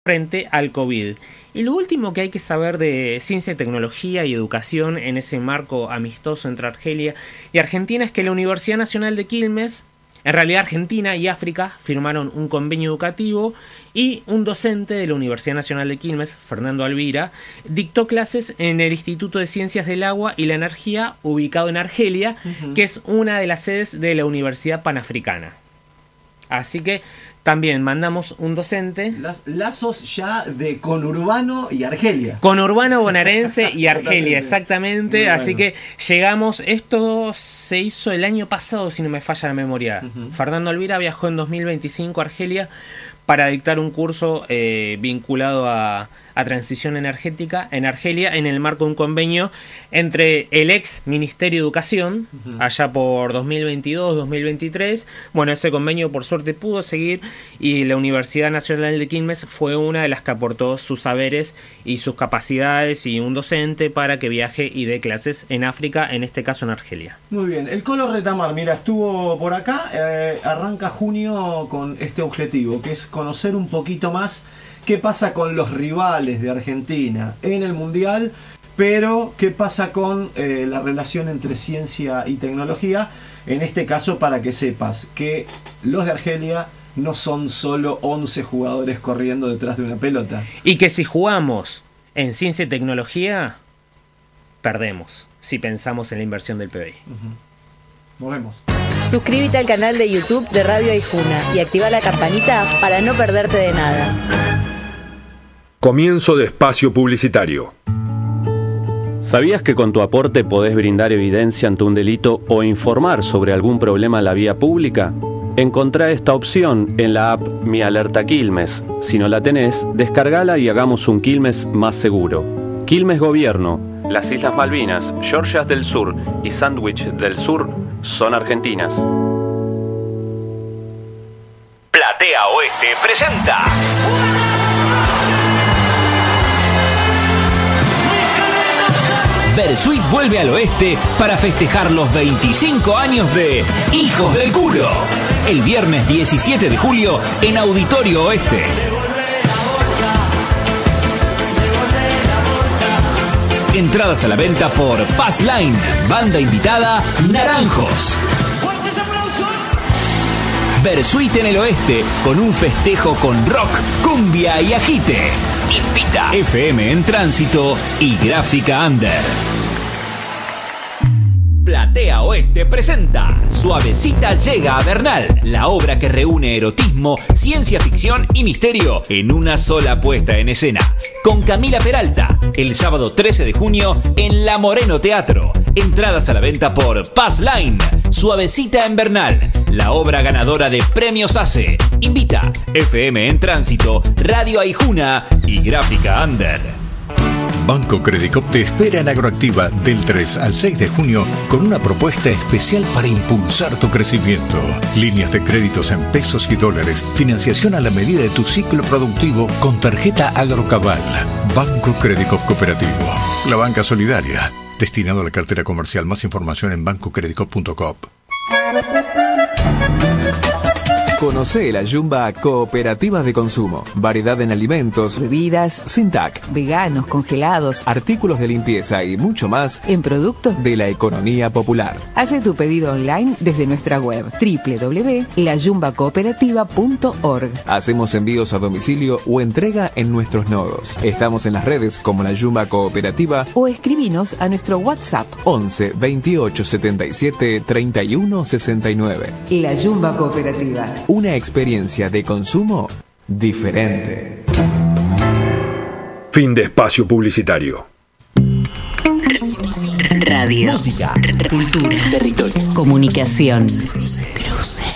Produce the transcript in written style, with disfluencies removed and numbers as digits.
frente al COVID. Y lo último que hay que saber de ciencia, tecnología y educación en ese marco amistoso entre Argelia y Argentina es que la Universidad Nacional de Quilmes, en realidad Argentina y África, firmaron un convenio educativo y un docente de la Universidad Nacional de Quilmes, Fernando Alvira, dictó clases en el Instituto de Ciencias del Agua y la Energía, ubicado en Argelia, que es una de las sedes de la Universidad Panafricana. Así que también mandamos un docente. Lazos ya de conurbano y Argelia. Conurbano bonaerense y Argelia, exactamente. Bueno. Así que llegamos, esto se hizo el año pasado, si no me falla la memoria. Fernando Alvira viajó en 2025 a Argelia para dictar un curso vinculado a transición energética en Argelia, en el marco de un convenio entre el ex Ministerio de Educación, allá por 2022-2023. Bueno, ese convenio por suerte pudo seguir y la Universidad Nacional de Quilmes fue una de las que aportó sus saberes y sus capacidades y un docente para que viaje y dé clases en África, en este caso en Argelia. Muy bien, el Colo Retamar, mira, estuvo por acá, arranca junio con este objetivo, que es conocer un poquito más qué pasa con los rivales de Argentina en el Mundial, pero qué pasa con la relación entre ciencia y tecnología. En este caso, para que sepas que los de Argelia no son solo 11 jugadores corriendo detrás de una pelota. Y que si jugamos en ciencia y tecnología, perdemos, si pensamos en la inversión del PBI. Nos vemos. Suscríbete al canal de YouTube de Radio Aijuna y activa la campanita para no perderte de nada. Comienzo de espacio publicitario. ¿Sabías que con tu aporte podés brindar evidencia ante un delito o informar sobre algún problema en la vía pública? Encontrá esta opción en la app Mi Alerta Quilmes. Si no la tenés, descargala y hagamos un Quilmes más seguro. Quilmes Gobierno, las Islas Malvinas, Georgias del Sur y Sandwich del Sur son argentinas. Platea Oeste presenta Versuit vuelve al oeste para festejar los 25 años de Hijos del Culo. El viernes 17 de julio en Auditorio Oeste. Entradas a la venta por Passline. Banda invitada Naranjos. Versuit en el oeste con un festejo con rock, cumbia y agite. Invita FM en Tránsito y Gráfica Under. Platea Oeste presenta Suavecita llega a Bernal, la obra que reúne erotismo, ciencia ficción y misterio en una sola puesta en escena. Con Camila Peralta, el sábado 13 de junio en La Moreno Teatro. Entradas a la venta por Passline. Suavecita en Bernal, la obra ganadora de Premios ACE. Invita FM en Tránsito, Radio Aijuna y Gráfica Under. Banco Credicop te espera en Agroactiva del 3 al 6 de junio con una propuesta especial para impulsar tu crecimiento. Líneas de créditos en pesos y dólares, financiación a la medida de tu ciclo productivo con tarjeta Agrocabal. Banco Credicop Cooperativo, la banca solidaria, destinado a la cartera comercial. Más información en bancocredicop.com. Conoce la Yumba Cooperativa de Consumo. Variedad en alimentos, bebidas, Sintac, veganos, congelados, artículos de limpieza y mucho más en productos de la economía popular. Hace tu pedido online desde nuestra web www.layumbacooperativa.org. Hacemos envíos a domicilio o entrega en nuestros nodos. Estamos en las redes como la Yumba Cooperativa o escribinos a nuestro WhatsApp 11 28 77 31 69. La Yumba Cooperativa. Una experiencia de consumo diferente. Fin de espacio publicitario. Radio. Música. Cultura. Territorio. Comunicación. Cruce.